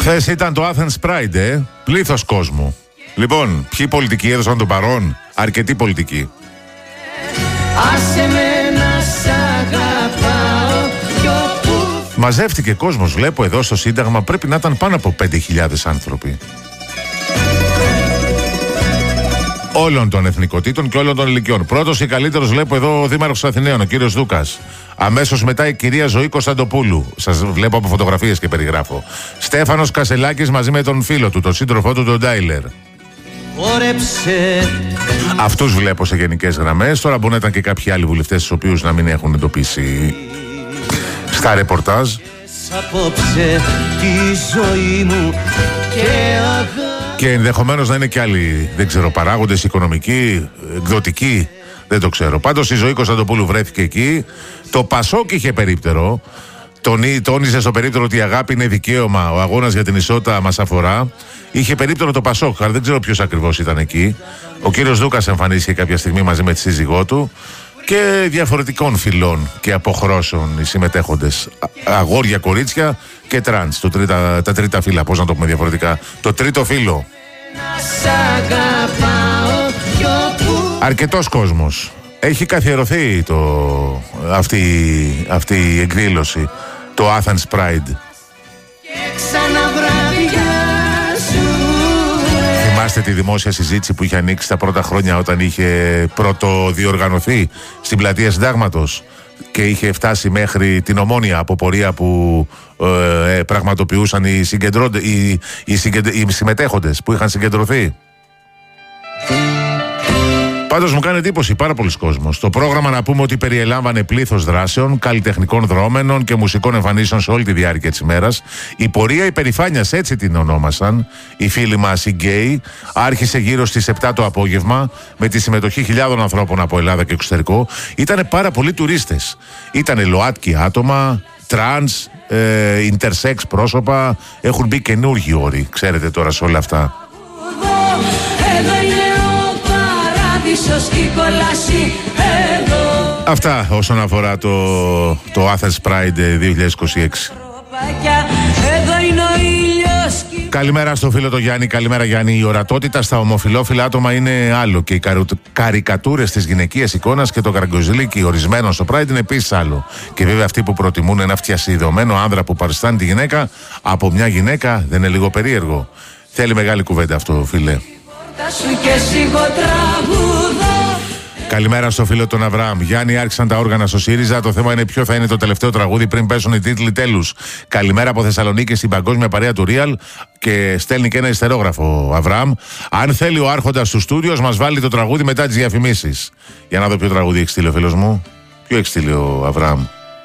Χθες ήταν το Athens Pride, πλήθος κόσμου. Λοιπόν, ποιοι πολιτικοί έδωσαν τον παρόν? Αρκετοί πολιτικοί. Μαζεύτηκε κόσμος, βλέπω εδώ στο Σύνταγμα, πρέπει να ήταν πάνω από 5.000 άνθρωποι. Όλων των εθνικοτήτων και όλων των ηλικιών. Πρώτος ή καλύτερος, βλέπω εδώ ο Δήμαρχος Αθηναίων, ο κύριος Δούκας. Αμέσως μετά η κυρία Ζωή Κωνσταντοπούλου. Σας βλέπω από φωτογραφίες και περιγράφω. Στέφανος Κασελάκης μαζί με τον φίλο του, τον σύντροφό του, τον Ντάιλερ. Αυτούς βλέπω σε γενικές γραμμές. Τώρα μπορεί να ήταν και κάποιοι άλλοι βουλευτές, τους οποίους να μην έχουν εντοπίσει στα ρεπορτάζ. Και ενδεχομένως να είναι και άλλοι, δεν ξέρω, παράγοντες οικονομικοί, εκδοτικοί, δεν το ξέρω. Πάντως η Ζωή Κωνσταντοπούλου βρέθηκε εκεί. Το Πασόκ είχε περίπτερο. Τόνιζε στο περίπτερο ότι η αγάπη είναι δικαίωμα, ο αγώνας για την ισότητα μας αφορά. Είχε περίπτερο το Πασόκ, αλλά δεν ξέρω ποιος ακριβώς ήταν εκεί. Ο κύριος Δούκας εμφανίστηκε κάποια στιγμή μαζί με τη σύζυγό του και διαφορετικών φυλών και αποχρώσεων οι συμμετέχοντες. Αγόρια, κορίτσια και τρανς. Τα τρίτα φύλλα, πώς να το πούμε διαφορετικά. Το τρίτο φύλλο. Αρκετός κόσμος. Έχει καθιερωθεί αυτή η εκδήλωση, το Athens Pride. Θυμάστε τη δημόσια συζήτηση που είχε ανοίξει τα πρώτα χρόνια όταν είχε πρωτοδιοργανωθεί στην πλατεία Συντάγματος και είχε φτάσει μέχρι την Ομόνοια από πορεία που πραγματοποιούσαν οι συμμετέχοντες που είχαν συγκεντρωθεί. Πάντως μου κάνει εντύπωση πάρα πολλοί κόσμος. Το πρόγραμμα, να πούμε, ότι περιελάμβανε πλήθος δράσεων, καλλιτεχνικών δρόμενων και μουσικών εμφανίσεων σε όλη τη διάρκεια της ημέρας. Η πορεία υπερηφάνειας, έτσι την ονόμασαν οι φίλοι μας οι γκέι, άρχισε γύρω στις 7 το απόγευμα με τη συμμετοχή χιλιάδων ανθρώπων από Ελλάδα και εξωτερικό. Ήτανε πάρα πολλοί τουρίστες. Ήτανε ΛΟΑΤΚΙ άτομα, τρανς, ιντερσεξ πρόσωπα. Έχουν μπει καινούργιοι όροι, ξέρετε τώρα, σε όλα αυτά. Αυτά όσον αφορά το Athens Pride 2026. Καλημέρα στο φίλο το Γιάννη. Καλημέρα Γιάννη. Η ορατότητα στα ομοφυλόφιλα άτομα είναι άλλο και οι καρικατούρες της γυναικείας εικόνας και το καραγκοζηλίκι ορισμένων στο Pride είναι επίσης άλλο. Και βέβαια αυτοί που προτιμούν ένα φτιασιδωμένο άνδρα που παριστάνει τη γυναίκα από μια γυναίκα, δεν είναι λίγο περίεργο? Θέλει μεγάλη κουβέντα αυτό, φίλε. Καλημέρα στο φίλο τον Αβραάμ. Γιάννη, άρχισαν τα όργανα στο ΣΥΡΙΖΑ. Το θέμα είναι ποιο θα είναι το τελευταίο τραγούδι πριν πέσουν οι τίτλοι τέλους. Καλημέρα από Θεσσαλονίκη στην παγκόσμια παρέα του Real. Και στέλνει και ένα ιστερόγραφο ο Αβραάμ. Αν θέλει ο άρχοντας του στούντιος, μας βάλει το τραγούδι μετά τις διαφημίσεις. Για να δω ποιο τραγούδι έχει στείλει ο φίλος μου. Ποιο έχει στείλει ο Αβραάμ?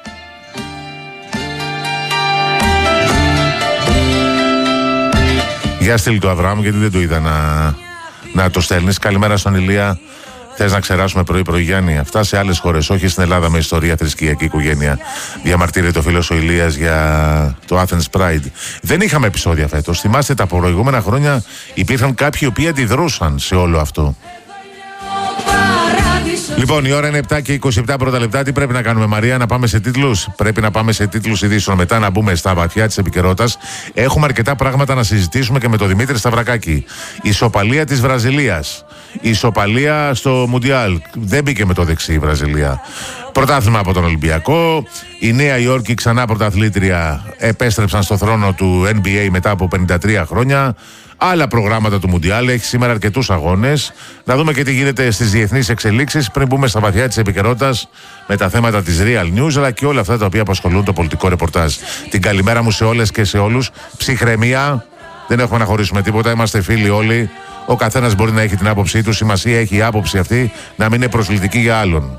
Για στείλει το Αβραάμ, γιατί δεν το είδα να το στέλνεις. Καλημέρα στον Ηλία. Θες να ξεράσουμε πρωί-πρωί, Γιάννη? Αυτά σε άλλες χώρες, όχι στην Ελλάδα με ιστορία, θρησκειακή οικογένεια. Διαμαρτύρεται ο φίλος ο Ηλίας για το Athens Pride. Δεν είχαμε επεισόδια φέτος. Θυμάστε, τα προηγούμενα χρόνια υπήρχαν κάποιοι οι οποίοι αντιδρούσαν σε όλο αυτό. Λοιπόν, η ώρα είναι 7 και 27 πρώτα λεπτά. Τι πρέπει να κάνουμε, Μαρία? Να πάμε σε τίτλους? Πρέπει να πάμε σε τίτλους ειδήσεων. Μετά να μπούμε στα βαθιά της επικαιρότητας. Έχουμε αρκετά πράγματα να συζητήσουμε και με τον Δημήτρη Σταυρακάκη. Η ισοπαλία της Βραζιλίας. Η ισοπαλία στο Μουντιάλ. Δεν μπήκε με το δεξί η Βραζιλία. Πρωτάθλημα από τον Ολυμπιακό. Η Νέα Υόρκη ξανά πρωταθλήτρια. Επέστρεψαν στο θρόνο του NBA μετά από 53 χρόνια. Άλλα προγράμματα του Μουντιάλ. Έχει σήμερα αρκετούς αγώνες. Να δούμε και τι γίνεται στις διεθνείς εξελίξεις πριν μπούμε στα βαθιά της επικαιρότητας με τα θέματα της Real News, αλλά και όλα αυτά τα οποία απασχολούν το πολιτικό ρεπορτάζ. Την καλημέρα μου σε όλες και σε όλους. Ψυχραιμία. Δεν έχουμε να χωρίσουμε τίποτα. Είμαστε φίλοι όλοι. Ο καθένας μπορεί να έχει την άποψή του. Σημασία έχει η άποψη αυτή να μην είναι προσβλητική για άλλον.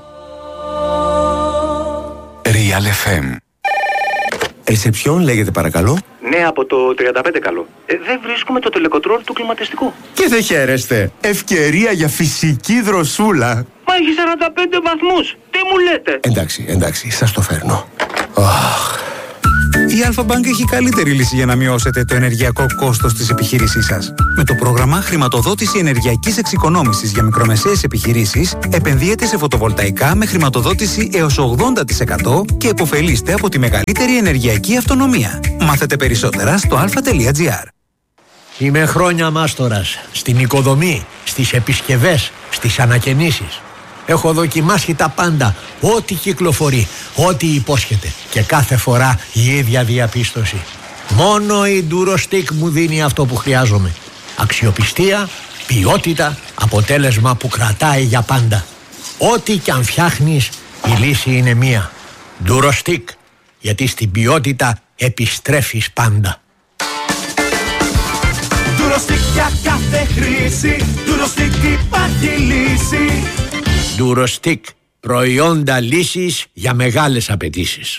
Real FM. Ρεσεψιόν λέγεται, παρακαλώ. Ναι, από το 35 καλό. Δεν βρίσκουμε το τελεκοτρόλ του κλιματιστικού. Και δεν χαίρεστε. Ευκαιρία για φυσική δροσούλα. Μα έχει 45 βαθμούς. Τι μου λέτε? Εντάξει, σας το φέρνω. Η Αλφα-Bank έχει καλύτερη λύση για να μειώσετε το ενεργειακό κόστος της επιχείρησής σας. Με το πρόγραμμα Χρηματοδότηση Ενεργειακής Εξοικονόμησης για μικρομεσαίες επιχειρήσεις, επενδύετε σε φωτοβολταϊκά με χρηματοδότηση έως 80% και επωφελείστε από τη μεγαλύτερη ενεργειακή αυτονομία. Μάθετε περισσότερα στο alpha.gr. Είμαι χρόνια μάστορας στην οικοδομή, στις επισκευές, στις ανακαινήσεις. Έχω δοκιμάσει τα πάντα, ό,τι κυκλοφορεί, ό,τι υπόσχεται. Και κάθε φορά η ίδια διαπίστωση. Μόνο η Durostec μου δίνει αυτό που χρειάζομαι. Αξιοπιστία, ποιότητα, αποτέλεσμα που κρατάει για πάντα. Ό,τι κι αν φτιάχνεις, η λύση είναι μία. Durostec, γιατί στην ποιότητα επιστρέφεις πάντα. Durostec για κάθε χρήση, Durostec υπάρχει λύση. Durostec, προϊόντα λύσης για μεγάλες απαιτήσεις.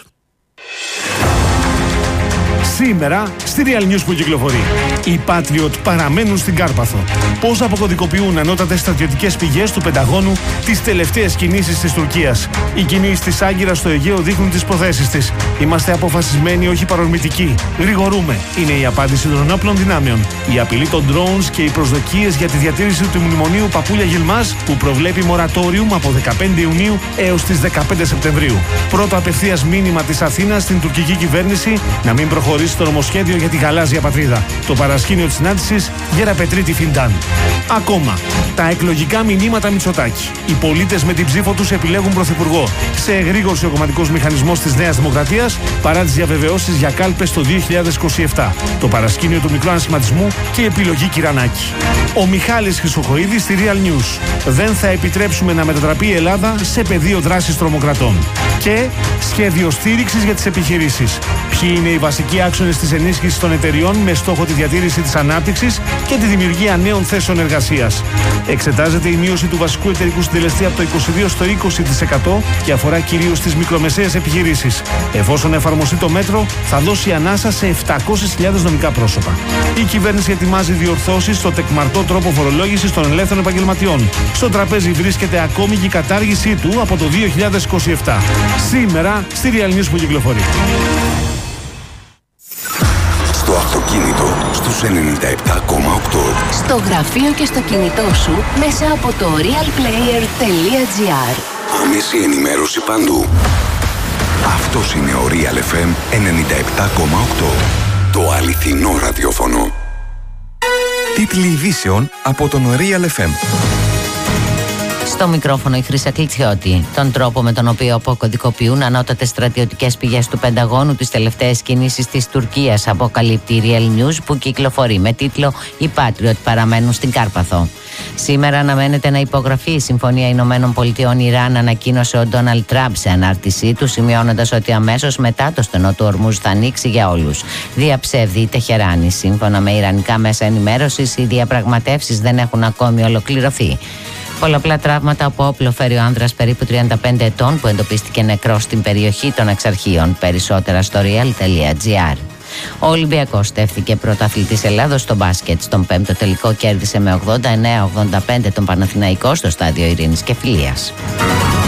Σήμερα στη Real News που κυκλοφορεί. Οι Patriot παραμένουν στην Κάρπαθο. Πώς αποκωδικοποιούν ανώτατες στρατιωτικές πηγές του Πενταγώνου τις τελευταίες κινήσεις της Τουρκίας. Οι κινήσεις της Άγκυρας στο Αιγαίο δείχνουν τις προθέσεις της. Είμαστε αποφασισμένοι, όχι παρορμητικοί. Γρηγορούμε. Είναι η απάντηση των ενόπλων δυνάμεων. Η απειλή των drones και οι προσδοκίες για τη διατήρηση του μνημονίου Παπούλια Γιλμάς που προβλέπει μορατόριουμ από 15 Ιουνίου έως τις 15 Σεπτεμβρίου. Πρώτο απευθείας μήνυμα της Αθήνας στην τουρκική κυβέρνηση να μην προχωρήσει το νομοσχέδιο για τη γαλάζια πατρίδα. Το παρασκήνιο της συνάντησης Γεραπετρίτη Φιντάν. Ακόμα, τα εκλογικά μηνύματα Μητσοτάκη. Οι πολίτες με την ψήφο τους επιλέγουν πρωθυπουργό. Σε εγρήγορση ο κομματικός μηχανισμός της Νέας Δημοκρατίας παρά τις διαβεβαιώσεις για κάλπες το 2027. Το παρασκήνιο του μικρού ανασχηματισμού και η επιλογή Κυρανάκη. Ο Μιχάλης Χρυσοχοΐδης στη Real News. Δεν θα επιτρέψουμε να μετατραπεί η Ελλάδα σε πεδίο δράσης τρομοκρατών. Και σχέδιο στήριξης για τις επιχειρήσεις. Ποιοι είναι οι βασικοί άξονες της ενίσχυσης των εταιριών με στόχο τη διατήρηση της ανάπτυξης και τη δημιουργία νέων θέσεων εργασίας. Εξετάζεται η μείωση του βασικού εταιρικού συντελεστή από το 22% στο 20% και αφορά κυρίως τις μικρομεσαίες επιχειρήσεις. Εφόσον εφαρμοστεί το μέτρο, θα δώσει ανάσα σε 700.000 νομικά πρόσωπα. Η κυβέρνηση ετοιμάζει διορθώσεις στο τεκμαρτό τρόπο φορολόγησης των ελεύθερων επαγγελματιών. Στο τραπέζι βρίσκεται ακόμη και η κατάργησή του από το 2027. Σήμερα στη Real News που κυκλοφορεί. Στο αυτοκίνητο στους 97,8. Στο γραφείο και στο κινητό σου μέσα από το realplayer.gr. Άμεση ενημέρωση παντού. Αυτός είναι ο Real FM 97,8. Το αληθινό ραδιόφωνο. Τίτλοι ειδήσεων από τον Real FM. Στο μικρόφωνο η Χρύσα Κλητσιώτη. Τον τρόπο με τον οποίο αποκωδικοποιούν ανώτατες στρατιωτικές πηγές του Πενταγώνου τις τελευταίες κινήσεις της Τουρκίας, αποκαλύπτει η Real News που κυκλοφορεί με τίτλο «Οι Patriot παραμένουν στην Κάρπαθο». Σήμερα αναμένεται να υπογραφεί η Συμφωνία Ηνωμένων Πολιτειών Ιράν, ανακοίνωσε ο Ντόναλντ Τραμπ σε ανάρτησή του, σημειώνοντας ότι αμέσως μετά το στενό του Ορμούζ θα ανοίξει για όλους. Διαψεύδει η Τεχεράνη. Σύμφωνα με ιρανικά μέσα ενημέρωσης, οι διαπραγματεύσεις δεν έχουν ακόμη ολοκληρωθεί. Πολλαπλά τραύματα από όπλο φέρει ο άνδρας περίπου 35 ετών που εντοπίστηκε νεκρός στην περιοχή των Εξαρχείων. Περισσότερα στο real.gr. Ο Ολυμπιακός στέφθηκε πρωταθλητής Ελλάδος στο μπάσκετ. Στον πέμπτο τελικό κέρδισε με 89-85 τον Παναθηναϊκό στο στάδιο Ειρήνης και Φιλίας.